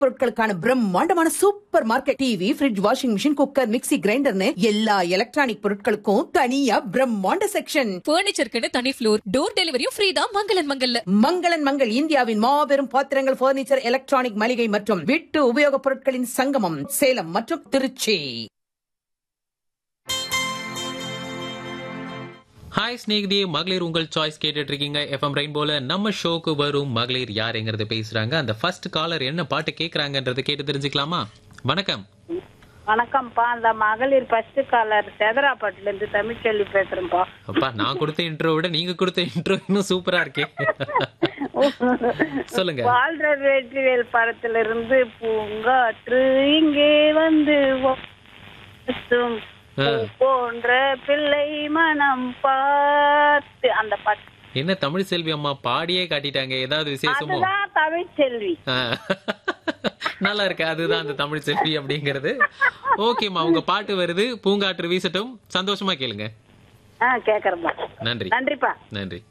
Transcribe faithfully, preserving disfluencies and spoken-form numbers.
பொருட்களுக்கான பிரம்மாண்டமான super market. TV, fridge, washing machine, cooker, mixie, கிரைண்டர்னு எல்லா எலக்ட்ரானிக் பொருட்களுக்கும் தனியா பிரம்மாண்ட செக்ஷன். ஃபர்னிச்சருக்குன்னு தனி ஃப்ளோர், டோர் டெலிவரியும் ஃப்ரீ தான் மங்களன் மங்கல்ல. மங்களன் மங்கள் இந்தியாவின் மாபெரும் பாத்திரங்கள், பர்னிச்சர், எலக்ட்ரானிக் மளிகை மற்றும் வீட்டு உபயோகப் பொருட்களின் சங்கமம். சேலம் மற்றும் திருச்சி. ஹாய் ஸ்நேகிதி, மகளிர் உங்கள் சாய்ஸ் கேட்டுட்டு இருக்கீங்க எஃப்எம் ரெயின்போல. நம்ம ஷோக்கு வரும் மகளிர் யாருங்கிறத பேசுறாங்க. அந்த ஃபர்ஸ்ட் காலர் என்ன பாட்டு கேக்குறாங்கன்றத கேட்டு தெரிஞ்சுக்கலாமா? வணக்கம். வணக்கம்ப்பா, அந்த மகளிர் ஃபர்ஸ்ட் காலர் சேதராப்பட்டுல இருந்து தமிழ்ச்செல்வி பேசுறேன்ப்பா. அப்பா, நான் கொடுத்த இன்ட்ரோ விட நீங்க கொடுத்த இன்ட்ரோ இன்னும் சூப்பரா இருக்கே. சொல்லுங்க. வாழ்ற வெற்றிவேல் படத்துல இருந்து பூங்காற்று இங்கே வந்து வாசும் போன்ற பிள்ளை மனம் பார்த்து அந்த பாட்டு. என்ன தமிழ் செல்வி அம்மா பாடியே காட்டிட்டாங்க. ஏதாவது விசேஷமோ? அதுதான் தமிழ்ச்செல்வி. நல்லா இருக்கு. அதுதான் அந்த தமிழ் செல்வி அப்படிங்கிறது. ஓகேம்மா, உங்க பாட்டு வருது. பூங்காற்று வீசட்டும். சந்தோஷமா கேளுங்க. கேக்குறேன். நன்றி. நன்றிப்பா. நன்றி.